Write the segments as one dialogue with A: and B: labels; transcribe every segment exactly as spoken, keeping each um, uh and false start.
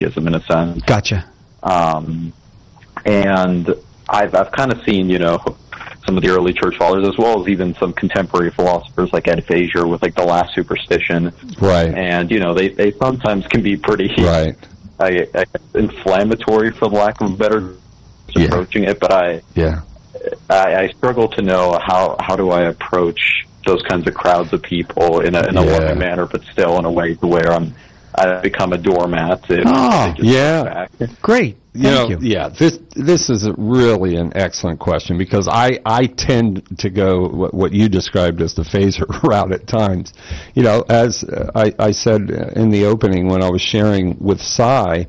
A: atheism in a sense.
B: Gotcha.
A: Um, and I've I've kind of seen, you know, some of the early church fathers, as well as even some contemporary philosophers like Ed Feser with like the Last Superstition.
C: Right.
A: And, you know, they, they sometimes can be pretty
C: right.
A: I, I, inflammatory, for the lack of a better
C: yeah.
A: approaching it. But I,
C: yeah.
A: I I struggle to know how, how do I approach those kinds of crowds of people in a, in a
C: yeah.
A: loving manner, but still in a way to where I'm I become a doormat. If
C: oh, yeah.
B: Great.
C: You
B: Thank
C: know,
B: you.
C: Yeah, this this is a really an excellent question, because I, I tend to go what, what you described as the Feser route at times. You know, as I, I said in the opening when I was sharing with Cy,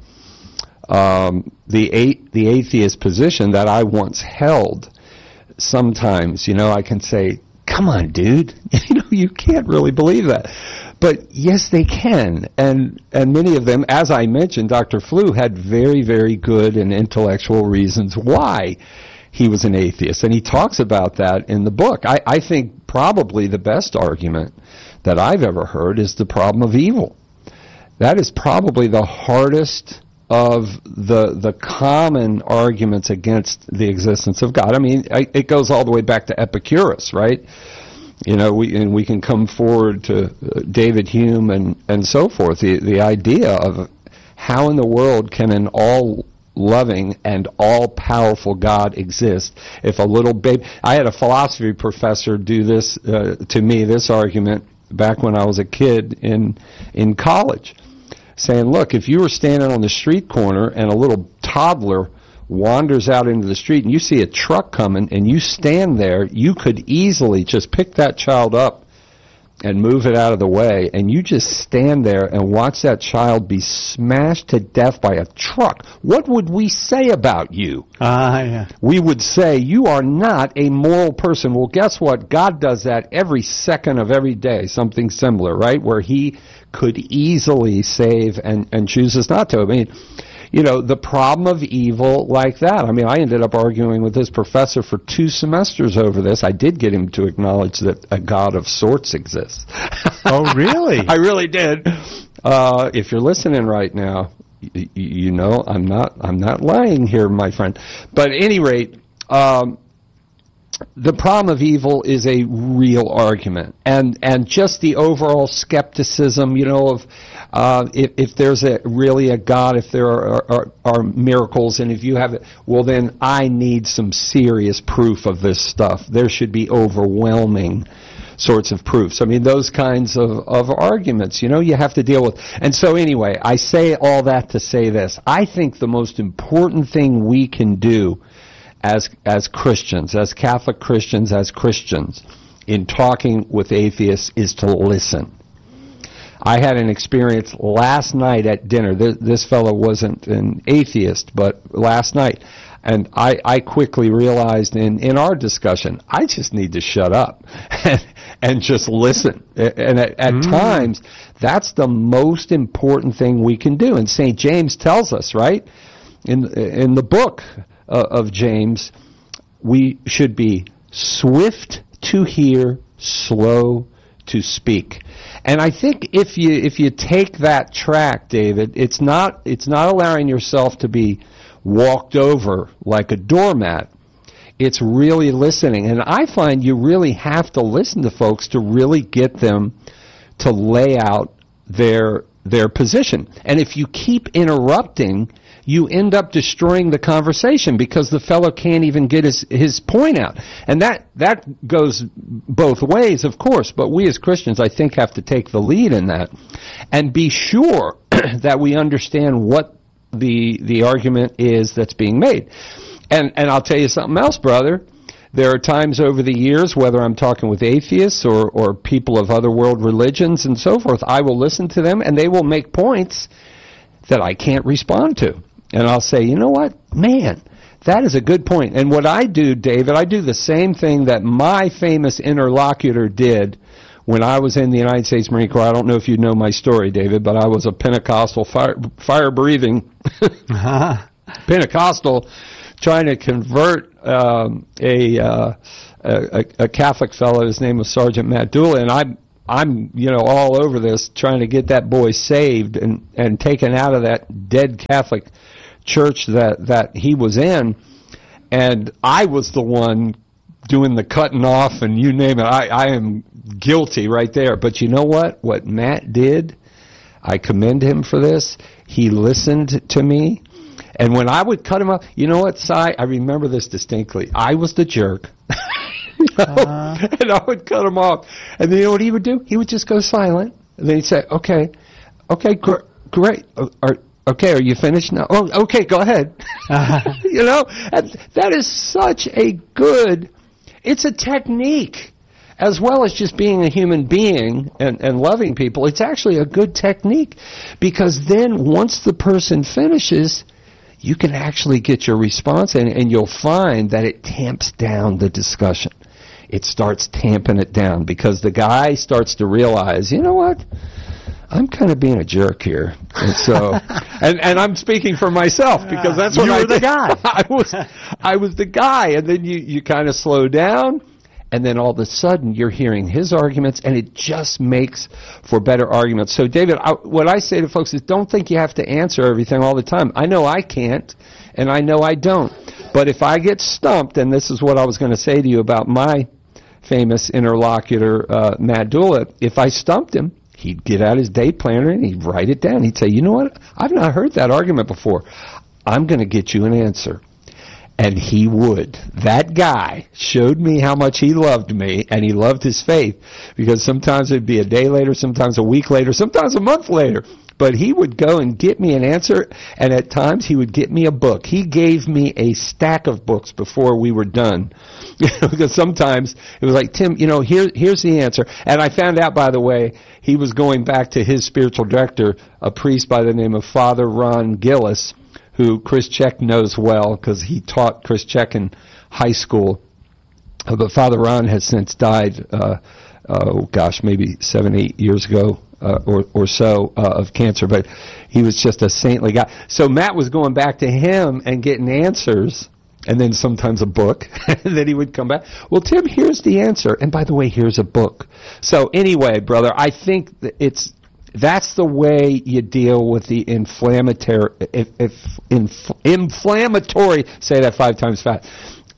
C: um, the a, the atheist position that I once held, sometimes, you know, I can say, come on, dude, you know, you can't really believe that. But yes, they can, and and many of them, as I mentioned, Doctor Flew had very, very good and intellectual reasons why he was an atheist, and he talks about that in the book. I, I think probably the best argument that I've ever heard is the problem of evil. That is probably the hardest of the the common arguments against the existence of God. I mean, I, it goes all the way back to Epicurus, right? You know, we and we can come forward to uh, David Hume and, and so forth. The the idea of how in the world can an all-loving and all-powerful God exist if a little baby... I had a philosophy professor do this uh, to me, this argument, back when I was a kid in in college, saying, look, if you were standing on the street corner and a little toddler wanders out into the street and you see a truck coming and you stand there, you could easily just pick that child up and move it out of the way, and you just stand there and watch that child be smashed to death by a truck. What would we say about you?
B: Ah, uh, yeah.
C: We would say, you are not a moral person. Well, guess what? God does that every second of every day, something similar, right? Where he could easily save and, and chooses not to. I mean, you know, the problem of evil like that. I mean, I ended up arguing with this professor for two semesters over this. I did get him to acknowledge that a God of sorts exists.
B: Oh, really?
C: I really did. Uh, if you're listening right now, y- you know I'm not I'm not lying here, my friend. But at any rate, um, the problem of evil is a real argument, and and just the overall skepticism, you know, of uh, if, if there's a really a God, if there are, are, are miracles, and if you have it, well, then I need some serious proof of this stuff. There should be overwhelming sorts of proofs. I mean, those kinds of, of arguments, you know, you have to deal with. And so anyway, I say all that to say this. I think the most important thing we can do as as Christians, as Catholic Christians, as Christians, in talking with atheists is to listen. I had an experience last night at dinner. This, this fellow wasn't an atheist, but last night, and I, I quickly realized in, in our discussion, I just need to shut up and, and just listen. And at, at mm. times, that's the most important thing we can do. And Saint James tells us, right, in in the book uh, of James, we should be swift to hear, slow to speak. And I think if you if you take that track, David, it's not it's not allowing yourself to be walked over like a doormat. It's really listening. And I find you really have to listen to folks to really get them to lay out their their position. And if you keep interrupting, you end up destroying the conversation because the fellow can't even get his, his point out. And that, that goes both ways, of course, but we as Christians, I think, have to take the lead in that and be sure that we understand what the the argument is that's being made. And and I'll tell you something else, brother. There are times over the years, whether I'm talking with atheists or, or people of other world religions and so forth, I will listen to them and they will make points that I can't respond to. And I'll say, you know what? Man, that is a good point. And what I do, David, I do the same thing that my famous interlocutor did when I was in the United States Marine Corps. I don't know if you know my story, David, but I was a Pentecostal, fire, fire-breathing uh-huh. Pentecostal trying to convert um, a, uh, a a Catholic fellow. His name was Sergeant Matt Dooley, and I I'm, you know, all over this trying to get that boy saved and, and taken out of that dead Catholic church that, that he was in. And I was the one doing the cutting off and you name it. I, I am guilty right there. But you know what? What Matt did, I commend him for this. He listened to me. And when I would cut him off, you know what, Si? I remember this distinctly. I was the jerk. You know? uh. And I would cut him off. And then you know what he would do? He would just go silent. And then he'd say, okay, okay, gr- great. Uh, are, okay, are you finished now? Oh, okay, go ahead. Uh-huh. You know, and that is such a good, it's a technique. As well as just being a human being and, and loving people, it's actually a good technique. Because then once the person finishes, you can actually get your response, and, and you'll find that it tamps down the discussion. It starts tamping it down because the guy starts to realize, you know what, I'm kind of being a jerk here. And so, and, and I'm speaking for myself because that's what
B: you
C: I
B: were the
C: did.
B: guy.
C: I was, I was the guy, and then you, you kind of slow down. And then all of a sudden, you're hearing his arguments, and it just makes for better arguments. So, David, I, what I say to folks is don't think you have to answer everything all the time. I know I can't, and I know I don't. But if I get stumped, and this is what I was going to say to you about my famous interlocutor, uh, Matt Doolett, if I stumped him, he'd get out his day planner, and he'd write it down. He'd say, you know what? I've not heard that argument before. I'm going to get you an answer. And he would. That guy showed me how much he loved me, and he loved his faith, because sometimes it'd be a day later, sometimes a week later, sometimes a month later. But he would go and get me an answer, and at times he would get me a book. He gave me a stack of books before we were done. Because sometimes it was like, Tim, you know, here, here's the answer. And I found out, by the way, he was going back to his spiritual director, a priest by the name of Father Ron Gillis, who Chris Check knows well because he taught Chris Check in high school. Uh, but Father Ron has since died, uh, oh gosh, maybe seven, eight years ago uh, or, or so uh, of cancer. But he was just a saintly guy. So Matt was going back to him and getting answers, and then sometimes a book, and then he would come back. Well, Tim, here's the answer. And by the way, here's a book. So anyway, brother, I think that it's that's the way you deal with the inflammatory, if, if inf, inflammatory, say that five times fast,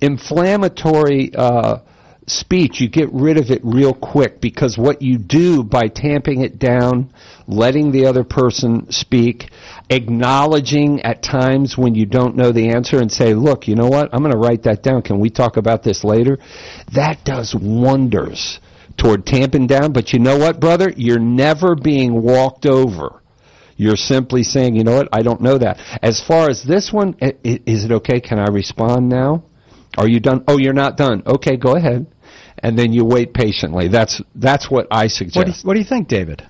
C: inflammatory uh, speech. You get rid of it real quick, because what you do by tamping it down, letting the other person speak, acknowledging at times when you don't know the answer and say, look, you know what, I'm going to write that down. Can we talk about this later? That does wonders toward tamping down. But you know what, brother? You're never being walked over. You're simply saying, you know what, I don't know that. As far as this one, is it okay? Can I respond now? Are you done? Oh, you're not done. Okay, go ahead. And then you wait patiently. That's that's what I suggest.
B: What do you, what do you think, David?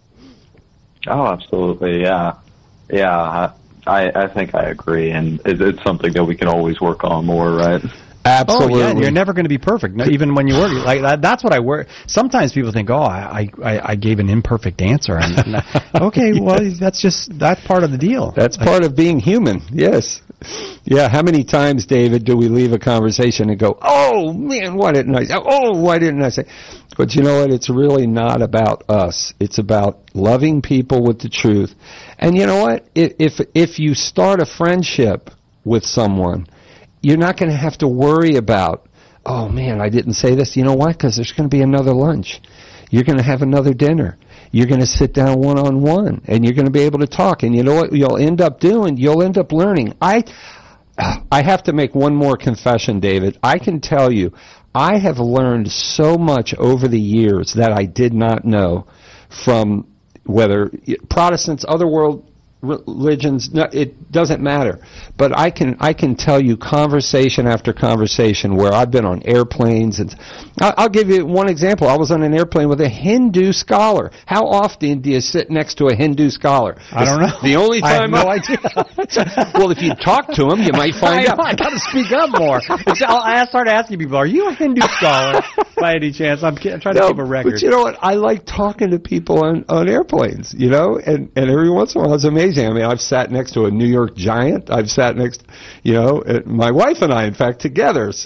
A: Oh, absolutely, yeah. Yeah, I, I think I agree. And it, it's something that we can always work on more, right?
C: Absolutely.
B: Oh, yeah, you're never going to be perfect. No, even when you work, like that, that's what I work. Sometimes people think, "Oh, I, I, I gave an imperfect answer." And, okay, well, that's just that's part of the deal.
C: That's part of being human. Yes. Yeah. How many times, David, do we leave a conversation and go, "Oh man, why didn't I? Oh, why didn't I say?" But you know what? It's really not about us. It's about loving people with the truth. And you know what? If if you start a friendship with someone, you're not going to have to worry about, oh, man, I didn't say this. You know why? Because there's going to be another lunch. You're going to have another dinner. You're going to sit down one-on-one, and you're going to be able to talk. And you know what you'll end up doing? You'll end up learning. I, I have to make one more confession, David. I can tell you, I have learned so much over the years that I did not know from whether Protestants, other world religions, no, it doesn't matter. But I can I can tell you conversation after conversation where I've been on airplanes, and I'll, I'll give you one example. I was on an airplane with a Hindu scholar. How often do you sit next to a Hindu scholar?
B: I don't know.
C: The only time
B: I have no idea.
C: Well, if you talk to him, you might find
B: I,
C: out.
B: I got to speak up more. It's, I'll, I start asking people, "Are you a Hindu scholar by any chance?" I'm, I'm trying to
C: No,
B: keep a record.
C: But you know what? I like talking to people on, on airplanes, you know, and, and every once in a while it's amazing. I mean, I've sat next to a New York Giant. I've sat next, you know, uh, my wife and I, in fact, together sat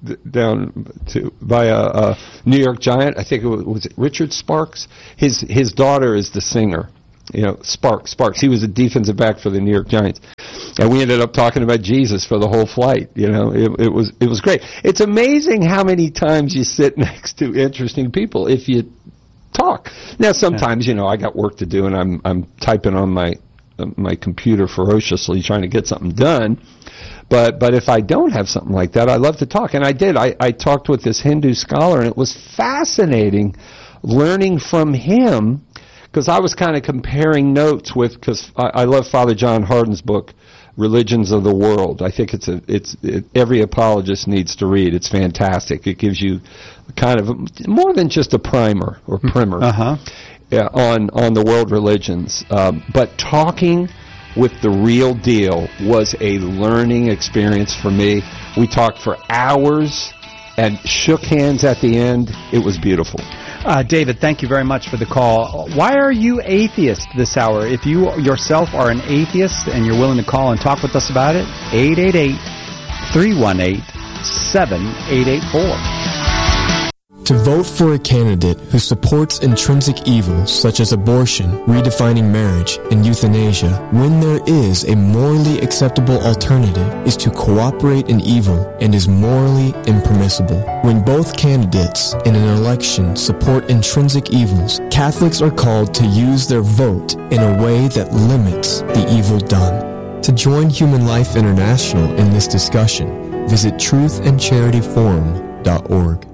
C: d- down to by a, a New York Giant. I think it was, was it Richard Sparks. His his daughter is the singer. You know, Sparks. Sparks. He was a defensive back for the New York Giants, and we ended up talking about Jesus for the whole flight. You know, it, it was it was great. It's amazing how many times you sit next to interesting people if you talk. Now, sometimes, you know, I got work to do, and I'm I'm typing on my uh, my computer ferociously trying to get something done. But but if I don't have something like that, I love to talk, and I did. I, I talked with this Hindu scholar, and it was fascinating learning from him, because I was kind of comparing notes with, because I, I love Father John Hardin's book, Religions of the World. I think it's a it's it, every apologist needs to read. It's fantastic. It gives you kind of a, more than just a primer or primer
B: uh-huh.
C: uh, on on the world religions. Um, but talking with the real deal was a learning experience for me. We talked for hours and shook hands at the end. It was beautiful.
B: Uh, David, thank you very much for the call. Why are you atheist this hour? If you yourself are an atheist and you're willing to call and talk with us about it, eight eight eight, three one eight, seven eight eight four.
D: To vote for a candidate who supports intrinsic evils such as abortion, redefining marriage, and euthanasia, when there is a morally acceptable alternative, is to cooperate in evil and is morally impermissible. When both candidates in an election support intrinsic evils, Catholics are called to use their vote in a way that limits the evil done. To join Human Life International in this discussion, visit truth and charity forum dot org.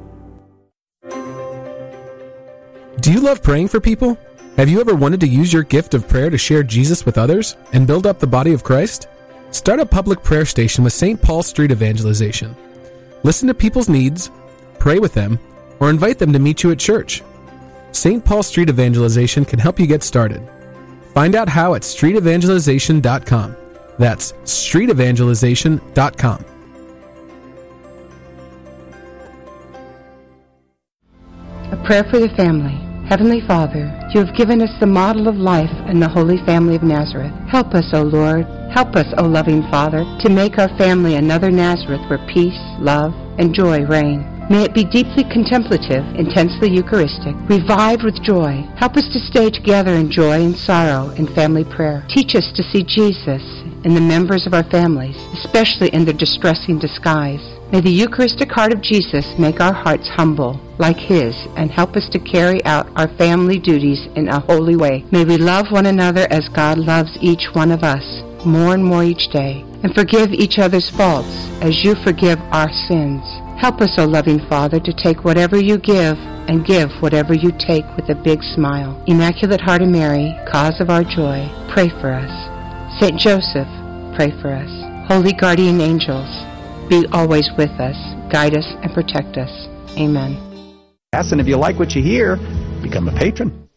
E: Do you love praying for people? Have you ever wanted to use your gift of prayer to share Jesus with others and build up the body of Christ? Start a public prayer station with Saint Paul Street Evangelization. Listen to people's needs, pray with them, or invite them to meet you at church. Saint Paul Street Evangelization can help you get started. Find out how at street evangelization dot com. That's street evangelization dot com.
F: A prayer for the family. Heavenly Father, you have given us the model of life in the Holy Family of Nazareth. Help us, O Lord. Help us, O loving Father, to make our family another Nazareth where peace, love, and joy reign. May it be deeply contemplative, intensely Eucharistic, revived with joy. Help us to stay together in joy and sorrow in family prayer. Teach us to see Jesus in the members of our families, especially in their distressing disguise. May the Eucharistic heart of Jesus make our hearts humble, like His, and help us to carry out our family duties in a holy way. May we love one another as God loves each one of us, more and more each day, and forgive each other's faults as you forgive our sins. Help us, O loving Father, to take whatever you give and give whatever you take with a big smile. Immaculate Heart of Mary, cause of our joy, pray for us. Saint Joseph, pray for us. Holy guardian angels, be always with us, guide us, and protect us. Amen.
B: And if you like what you hear, become a patron.